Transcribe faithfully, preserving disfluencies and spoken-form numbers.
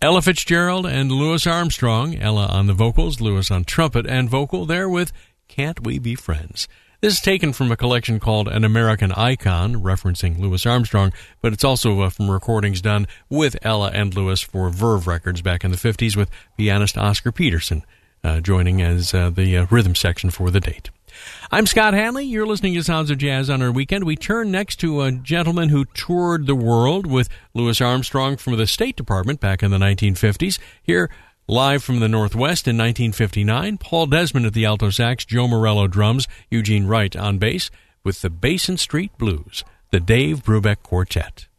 Ella Fitzgerald and Louis Armstrong. Ella on the vocals, Louis on trumpet and vocal, there with Can't We Be Friends? This is taken from a collection called An American Icon, referencing Louis Armstrong, but it's also uh, from recordings done with Ella and Louis for Verve Records back in the fifties, with pianist Oscar Peterson uh, joining as uh, the uh, rhythm section for the date. I'm Scott Hanley. You're listening to Sounds of Jazz on our weekend. We turn next to a gentleman who toured the world with Louis Armstrong from the State Department back in the nineteen fifties. Here, live from the Northwest in nineteen fifty-nine, Paul Desmond at the alto sax, Joe Morello drums, Eugene Wright on bass, with the Basin Street Blues, the Dave Brubeck Quartet.